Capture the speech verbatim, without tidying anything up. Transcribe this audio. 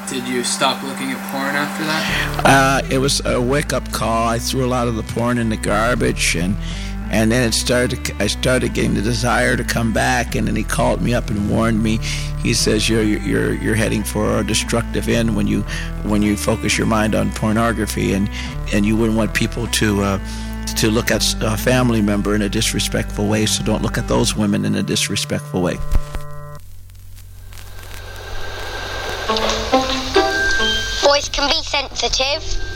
did you stop looking at porn after that? Uh, it was a wake-up call. I threw a lot of the porn in the garbage, and and then it started. To, I started getting the desire to come back, and then he called me up and warned me. He says you're you're you're heading for a destructive end when you when you focus your mind on pornography, and and you wouldn't want people to. Uh, to look at a family member in a disrespectful way, so don't look at those women in a disrespectful way. Boys can be sensitive.